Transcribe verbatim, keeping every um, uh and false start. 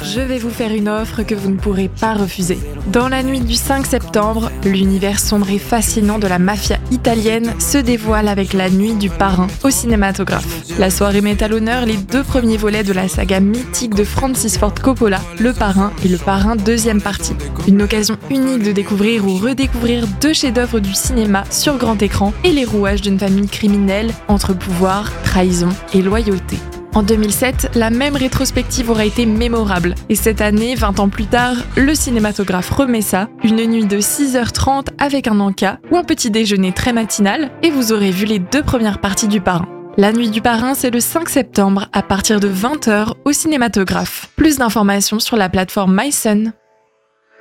je vais vous faire une offre que vous ne pourrez pas refuser. Dans la nuit du cinq septembre, l'univers sombre et fascinant de la mafia italienne se dévoile avec La Nuit du Parrain au cinématographe. La soirée met à l'honneur les deux premiers volets de la saga mythique de Francis Ford Coppola, Le Parrain et Le Parrain deuxième partie. Une occasion unique de découvrir ou redécouvrir deux chefs-d'œuvre du cinéma sur grand écran et les rouages d'une famille criminelle entre pouvoir, trahison et loyauté. En deux mille sept, la même rétrospective aura été mémorable. Et cette année, vingt ans plus tard, le cinématographe remet ça, une nuit de six heures trente avec un encas ou un petit déjeuner très matinal et vous aurez vu les deux premières parties du Parrain. La Nuit du Parrain, c'est le cinq septembre à partir de vingt heures au cinématographe. Plus d'informations sur la plateforme MySun.